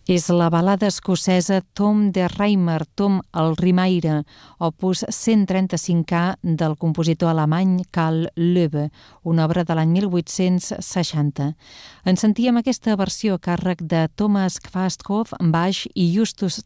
És la balada escocesa Tom de Reimer, Tom el Rimaire, opus 135K del compositor alemany Karl Löwe, una obra de l'any 1860. En sentíem aquesta versió a càrrec de Thomas Quasthoff, baix, i Justus